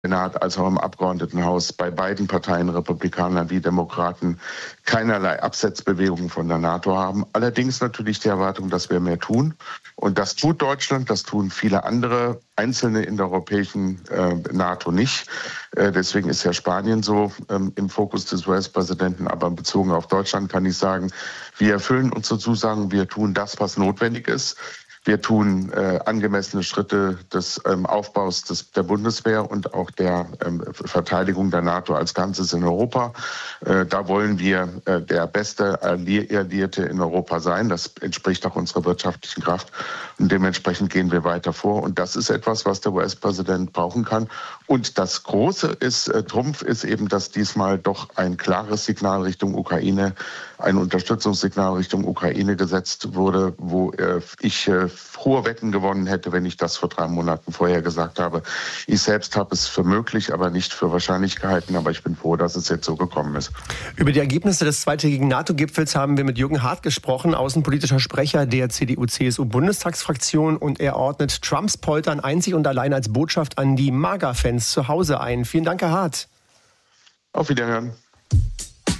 Senat als auch im Abgeordnetenhaus bei beiden Parteien, Republikanern wie Demokraten, keinerlei Absetzbewegungen von der NATO haben. Allerdings natürlich die Erwartung, dass wir mehr tun. Und das tut Deutschland, das tun viele andere Einzelne in der europäischen NATO nicht. Deswegen ist ja Spanien so im Fokus des US-Präsidenten. Aber bezogen auf Deutschland kann ich sagen, wir erfüllen unsere Zusagen, wir tun das, was notwendig ist. Wir tun angemessene Schritte des Aufbaus der Bundeswehr und auch der Verteidigung der NATO als Ganzes in Europa. Da wollen wir der beste Alliierte in Europa sein. Das entspricht auch unserer wirtschaftlichen Kraft. Und dementsprechend gehen wir weiter vor. Und das ist etwas, was der US-Präsident brauchen kann. Und das große Trumpf ist eben, dass diesmal doch ein klares Signal Richtung Ukraine, ein Unterstützungssignal Richtung Ukraine gesetzt wurde, wo ich hohe Wetten gewonnen hätte, wenn ich das vor 3 Monaten vorher gesagt habe. Ich selbst habe es für möglich, aber nicht für wahrscheinlich gehalten. Aber ich bin froh, dass es jetzt so gekommen ist. Über die Ergebnisse des zweitägigen NATO-Gipfels haben wir mit Jürgen Hart gesprochen, außenpolitischer Sprecher der CDU-CSU-Bundestagsfraktion. Und er ordnet Trumps Poltern einzig und allein als Botschaft an die MAGA-Fans zu Hause ein. Vielen Dank, Herr Hart. Auf Wiederhören.